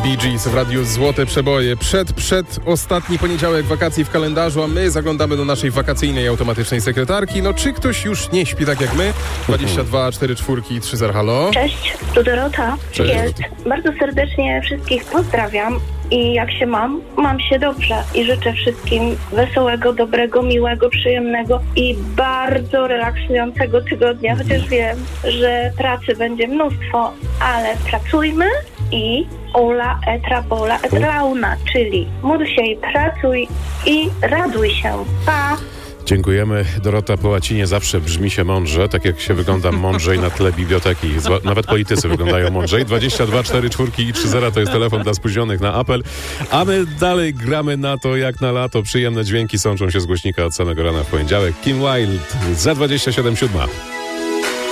Bee Gees w radiu Złote Przeboje. Przed ostatni poniedziałek wakacji w kalendarzu, a my zaglądamy do naszej wakacyjnej automatycznej sekretarki. No czy ktoś już nie śpi tak jak my? 22 44 30. Halo? Cześć, tu Dorota. Cześć. Jest. Bardzo serdecznie wszystkich pozdrawiam i jak się mam? Mam się dobrze i życzę wszystkim wesołego, dobrego, miłego, przyjemnego i bardzo relaksującego tygodnia, chociaż wiem, że pracy będzie mnóstwo, ale pracujmy i ola etra bola et launa, czyli módl się i pracuj i raduj się. Pa! Dziękujemy. Dorota, po łacinie zawsze brzmi się mądrze, tak jak się wygląda mądrzej na tle biblioteki. Nawet politycy wyglądają mądrzej. 22 44 i 30 to jest telefon dla spóźnionych na apel. A my dalej gramy na to jak na lato. Przyjemne dźwięki sączą się z głośnika od samego rana w poniedziałek. Kim Wilde, za 27:07.